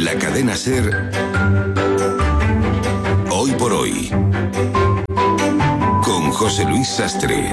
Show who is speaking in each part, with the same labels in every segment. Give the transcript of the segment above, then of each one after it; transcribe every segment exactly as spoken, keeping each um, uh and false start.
Speaker 1: La cadena SER, Hoy por Hoy, con José Luis Sastre.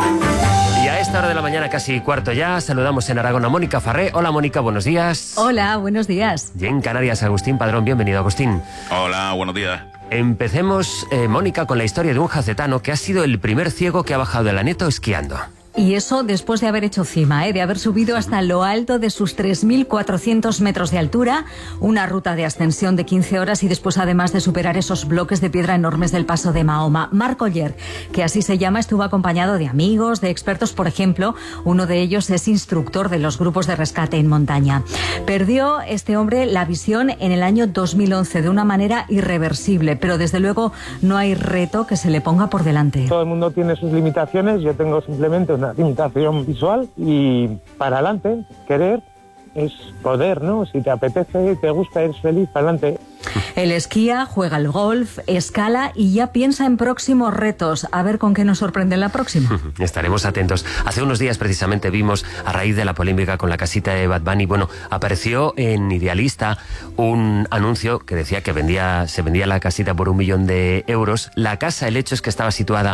Speaker 2: Y a esta hora de la mañana, casi cuarto ya, saludamos en Aragón a Mónica Farré. Hola Mónica, buenos días.
Speaker 3: Hola, buenos días.
Speaker 2: Y en Canarias, Agustín Padrón, bienvenido Agustín.
Speaker 4: Hola, buenos días.
Speaker 2: Empecemos, eh, Mónica, con la historia de un jacetano que ha sido el primer ciego que ha bajado de la Aneto esquiando.
Speaker 3: Y eso después de haber hecho cima, ¿eh? de haber subido hasta lo alto de sus tres mil cuatrocientos metros de altura, una ruta de ascensión de quince horas y después además de superar esos bloques de piedra enormes del Paso de Mahoma. Marc Oller, que así se llama, estuvo acompañado de amigos, de expertos, por ejemplo, uno de ellos es instructor de los grupos de rescate en montaña. Perdió este hombre la visión en el año dos mil once de una manera irreversible, pero desde luego no hay reto que se le ponga por delante.
Speaker 5: Todo el mundo tiene sus limitaciones, yo tengo simplemente una limitación visual y para adelante, querer es poder, ¿no? Si te apetece, te gusta, eres feliz, para adelante.
Speaker 3: Él esquía, juega al golf, escala y ya piensa en próximos retos. A ver con qué nos sorprende en la próxima.
Speaker 2: Estaremos atentos. Hace unos días precisamente vimos, a raíz de la polémica con la casita de Bad Bunny, bueno, apareció en Idealista un anuncio que decía que vendía, se vendía la casita por un millón de euros. La casa, el hecho es que estaba situada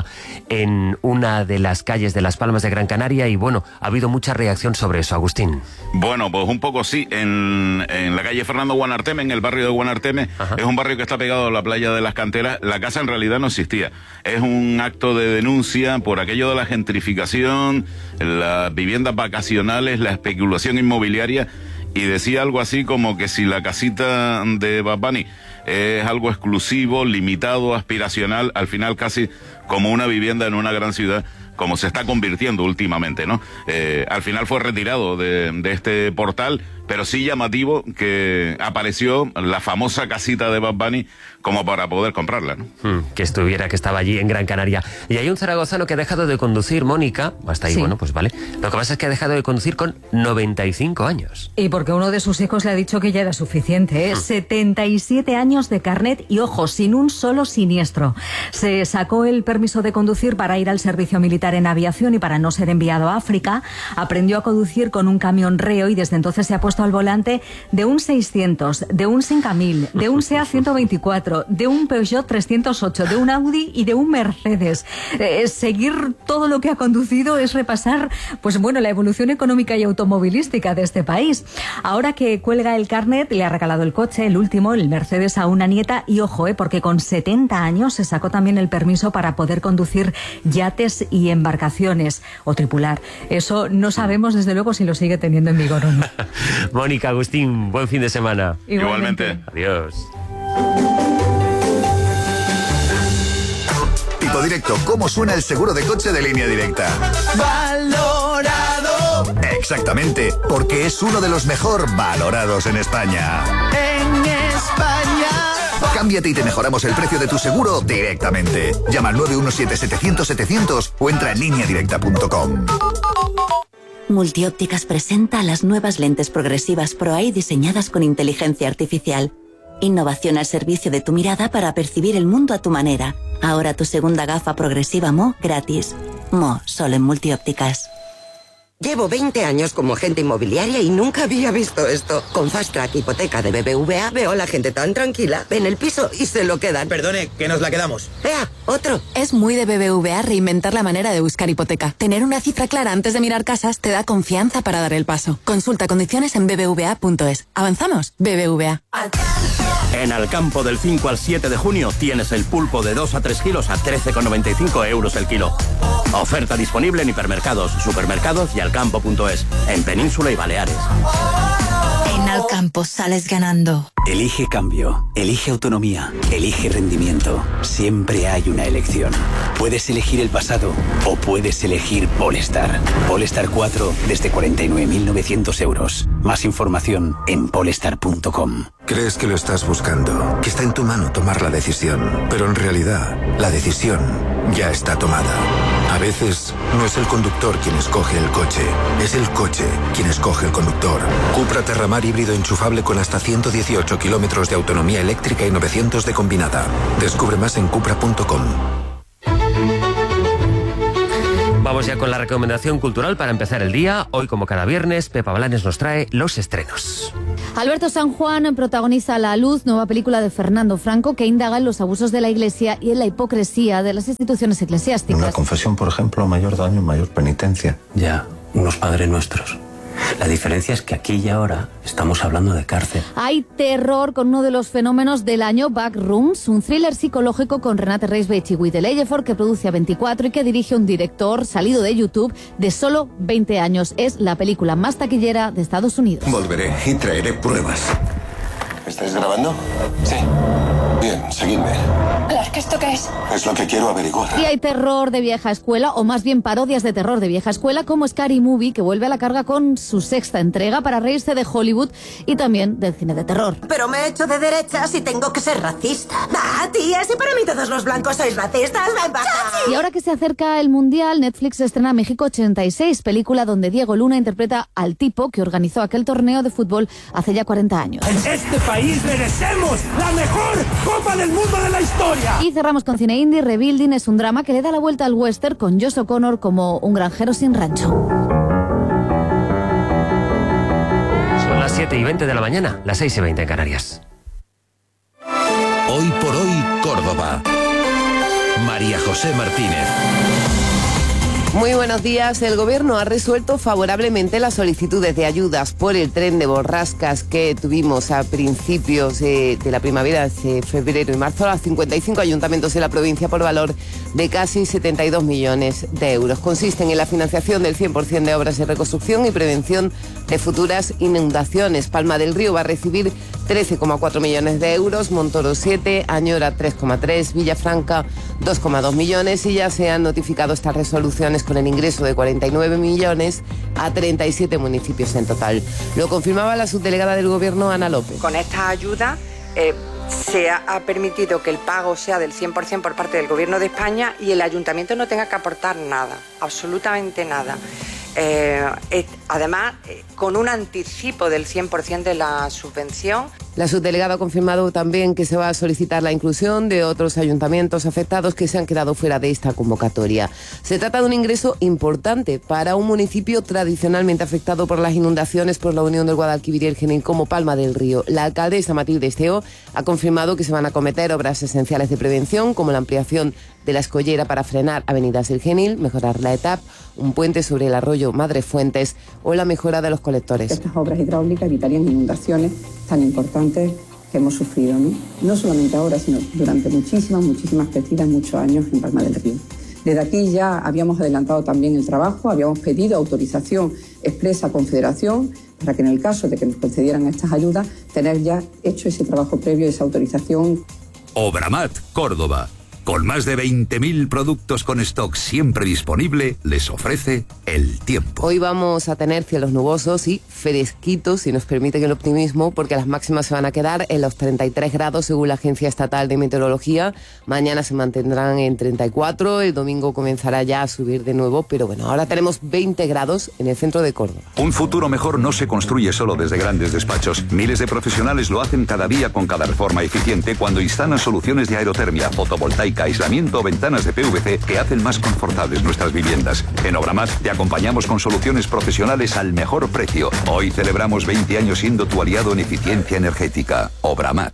Speaker 2: en una de las calles de Las Palmas de Gran Canaria y bueno, ha habido mucha reacción sobre eso, Agustín.
Speaker 4: Bueno, pues un poco sí, en, en la calle Fernando Guanarteme, en el barrio de Guanarteme. Ajá. Es un barrio que está pegado a la playa de las Canteras. La casa en realidad no existía. Es un acto de denuncia por aquello de la gentrificación, las viviendas vacacionales, la especulación inmobiliaria, y decía algo así como que si la casita de Bad Bunny es algo exclusivo, limitado, aspiracional, al final casi como una vivienda en una gran ciudad, como se está convirtiendo últimamente, ¿no? Eh, al final fue retirado de, de este portal, pero sí llamativo que apareció la famosa casita de Bad Bunny como para poder comprarla, ¿no?
Speaker 2: Mm, que estuviera, que estaba allí en Gran Canaria. Y hay un zaragozano que ha dejado de conducir, Mónica, hasta ahí, sí. Bueno, pues vale. Lo que pasa es que ha dejado de conducir con noventa y cinco años.
Speaker 3: Y porque uno de sus hijos le ha dicho que ya era suficiente, ¿eh? Mm. setenta y siete años de carnet y, ojo, sin un solo siniestro. Se sacó el permiso de conducir para ir al servicio militar en aviación y para no ser enviado a África. Aprendió a conducir con un camión Reo y desde entonces se ha puesto al volante de un seiscientos, de un Senca mil, de un SEAT ciento veinticuatro, de un Peugeot trescientos ocho, de un Audi y de un Mercedes. Eh, seguir todo lo que ha conducido es repasar, pues bueno, la evolución económica y automovilística de este país. Ahora que cuelga el carnet, le ha regalado el coche, el último, el Mercedes, a una nieta y ojo, eh, porque con setenta años se sacó también el permiso para poder conducir yates y embarcaciones o tripular. Eso no sabemos desde luego si lo sigue teniendo en vigor o no.
Speaker 2: Mónica, Agustín, buen fin de semana.
Speaker 4: Igualmente.
Speaker 2: Adiós.
Speaker 6: Tipo Directo, ¿cómo suena el seguro de coche de Línea Directa?
Speaker 7: Valorado.
Speaker 6: Exactamente, porque es uno de los mejor valorados en España.
Speaker 7: En España.
Speaker 6: Cámbiate y te mejoramos el precio de tu seguro directamente. Llama al nueve uno siete, setecientos, setecientos o entra en línea directa punto com.
Speaker 8: Multiópticas presenta las nuevas lentes progresivas ProEye diseñadas con inteligencia artificial. Innovación al servicio de tu mirada para percibir el mundo a tu manera. Ahora tu segunda gafa progresiva Mo gratis. Mo, solo en Multiópticas.
Speaker 9: Llevo veinte años como agente inmobiliaria y nunca había visto esto. Con Fast Track Hipoteca de B B V A veo a la gente tan tranquila. Ven el piso y se lo quedan.
Speaker 10: Perdone, que nos la quedamos.
Speaker 9: ¡Ea! ¡Otro!
Speaker 11: Es muy de B B V A reinventar la manera de buscar hipoteca. Tener una cifra clara antes de mirar casas te da confianza para dar el paso. Consulta condiciones en b b v a punto es. ¿Avanzamos? B B V A.
Speaker 12: En Alcampo del cinco al siete de junio tienes el pulpo de dos a tres kilos a trece con noventa y cinco euros el kilo. Oferta disponible en hipermercados, supermercados y alcampo punto es, en Península y Baleares.
Speaker 13: En Alcampo sales ganando.
Speaker 14: Elige cambio, elige autonomía, elige rendimiento. Siempre hay una elección. Puedes elegir el pasado o puedes elegir Polestar. Polestar cuatro desde cuarenta y nueve mil novecientos euros. Más información en polestar punto com.
Speaker 15: Crees que lo estás buscando, que está en tu mano tomar la decisión, pero en realidad la decisión ya está tomada. A veces no es el conductor quien escoge el coche, es el coche quien escoge el conductor. Cupra Terramar híbrido enchufable con hasta ciento dieciocho kilómetros de autonomía eléctrica y novecientos de combinada. Descubre más en cupra punto com.
Speaker 2: Vamos Vamos ya con la recomendación cultural para empezar el día. Hoy, como cada viernes, Pepa Blanes nos trae los estrenos.
Speaker 10: Alberto San Juan protagoniza La Luz, nueva película de Fernando Franco que indaga en los abusos de la Iglesia y en la hipocresía de las instituciones eclesiásticas.
Speaker 16: Una confesión, por ejemplo, mayor daño, mayor penitencia.
Speaker 17: Ya, unos Padres Nuestros. La diferencia es que aquí y ahora estamos hablando de cárcel.
Speaker 10: Hay terror con uno de los fenómenos del año, Backrooms, un thriller psicológico con Renate Reisbach y Guy Ejefort que produce A veinticuatro y que dirige un director salido de YouTube de solo veinte años. Es la película más taquillera de Estados Unidos.
Speaker 15: Volveré y traeré pruebas.
Speaker 18: ¿Estáis grabando? Sí. Bien, seguidme.
Speaker 19: Clark, ¿esto qué es?
Speaker 18: Es lo que quiero averiguar.
Speaker 10: Y hay terror de vieja escuela, o más bien parodias de terror de vieja escuela, como Scary Movie, que vuelve a la carga con su sexta entrega para reírse de Hollywood y también del cine de terror.
Speaker 20: Pero me he hecho de derechas y tengo que ser racista. Va, tía, si para mí todos los blancos sois racistas, ven para acá.
Speaker 10: Y ahora que se acerca el Mundial, Netflix estrena México ochenta y seis, película donde Diego Luna interpreta al tipo que organizó aquel torneo de fútbol hace ya cuarenta años.
Speaker 21: En este país merecemos la mejor Copa del Mundo de la historia.
Speaker 10: Y cerramos con cine indie. Rebuilding es un drama que le da la vuelta al western con Josh O'Connor como un granjero sin rancho.
Speaker 2: Son las siete y veinte de la mañana, las seis y veinte en Canarias.
Speaker 1: Hoy por hoy, Córdoba. María José Martínez.
Speaker 22: Muy buenos días. El Gobierno ha resuelto favorablemente las solicitudes de ayudas por el tren de borrascas que tuvimos a principios de, de la primavera, de febrero y marzo, a cincuenta y cinco ayuntamientos de la provincia por valor de casi setenta y dos millones de euros. Consisten en la financiación del cien por ciento de obras de reconstrucción y prevención de futuras inundaciones. Palma del Río va a recibir trece coma cuatro millones de euros, Montoro siete, Añora tres coma tres, Villafranca dos coma dos millones y ya se han notificado estas resoluciones con el ingreso de cuarenta y nueve millones a treinta y siete municipios en total. Lo confirmaba la subdelegada del Gobierno, Ana López.
Speaker 23: Con esta ayuda eh, se ha, ha permitido que el pago sea del cien por ciento por parte del Gobierno de España y el Ayuntamiento no tenga que aportar nada, absolutamente nada. Eh, eh, además, eh, con un anticipo del cien por ciento de la subvención.
Speaker 22: La subdelegada ha confirmado también que se va a solicitar la inclusión de otros ayuntamientos afectados que se han quedado fuera de esta convocatoria. Se trata de un ingreso importante para un municipio tradicionalmente afectado por las inundaciones por la unión del Guadalquivir y el Genil como Palma del Río. La alcaldesa Matilde Esteo ha confirmado que se van a acometer obras esenciales de prevención como la ampliación de la escollera para frenar avenidas del Genil, mejorar la E T A P, un puente sobre el arroyo Madre Fuentes o la mejora de los colectores.
Speaker 24: Estas obras hidráulicas evitarían inundaciones tan importantes que hemos sufrido, ¿no? No solamente ahora, sino durante muchísimas, muchísimas crecidas, muchos años en Palma del Río. Desde aquí ya habíamos adelantado también el trabajo, habíamos pedido autorización expresa a Confederación para que en el caso de que nos concedieran estas ayudas, tener ya hecho ese trabajo previo, esa autorización.
Speaker 1: Obramat, Córdoba. Con más de veinte mil productos con stock siempre disponible, les ofrece el tiempo.
Speaker 22: Hoy vamos a tener cielos nubosos y fresquitos, si nos permiten el optimismo, porque las máximas se van a quedar en los treinta y tres grados según la Agencia Estatal de Meteorología. Mañana se mantendrán en treinta y cuatro, el domingo comenzará ya a subir de nuevo, pero bueno, ahora tenemos veinte grados en el centro de Córdoba.
Speaker 25: Un futuro mejor no se construye solo desde grandes despachos. Miles de profesionales lo hacen cada día con cada reforma eficiente cuando instalan soluciones de aerotermia, fotovoltaica, aislamiento o ventanas de P V C que hacen más confortables nuestras viviendas. En Obramat te acompañamos con soluciones profesionales al mejor precio. Hoy celebramos veinte años siendo tu aliado en eficiencia energética. Obramat.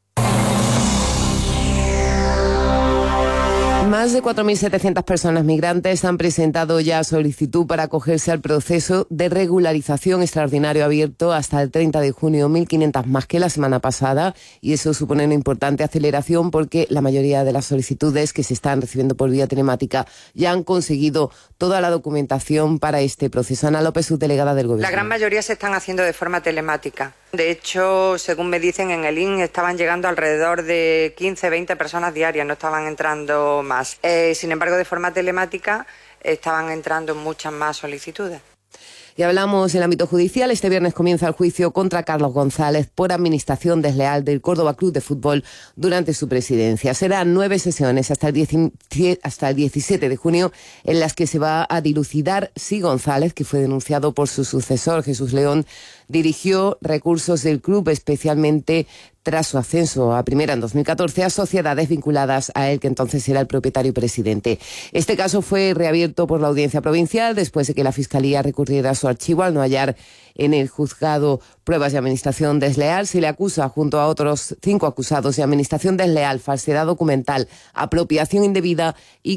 Speaker 22: Más de cuatro mil setecientas personas migrantes han presentado ya solicitud para acogerse al proceso de regularización extraordinario abierto hasta el treinta de junio, mil quinientas más que la semana pasada, y eso supone una importante aceleración porque la mayoría de las solicitudes que se están recibiendo por vía telemática ya han conseguido toda la documentación para este proceso. Ana López, subdelegada del Gobierno.
Speaker 23: La gran mayoría se están haciendo de forma telemática. De hecho, según me dicen, en el I N estaban llegando alrededor de quince, veinte personas diarias, no estaban entrando más. Eh, sin embargo, de forma telemática estaban entrando muchas más solicitudes.
Speaker 22: Y hablamos del ámbito judicial. Este viernes comienza el juicio contra Carlos González por administración desleal del Córdoba Club de Fútbol durante su presidencia. Serán nueve sesiones hasta el, diez, hasta el diecisiete de junio en las que se va a dilucidar si González, que fue denunciado por su sucesor Jesús León, dirigió recursos del club, especialmente tras su ascenso a primera en dos mil catorce, a sociedades vinculadas a él, que entonces era el propietario y presidente. Este caso fue reabierto por la Audiencia Provincial después de que la Fiscalía recurriera a su archivo al no hallar en el juzgado pruebas de administración desleal. Se le acusa, junto a otros cinco acusados, de administración desleal, falsedad documental, apropiación indebida y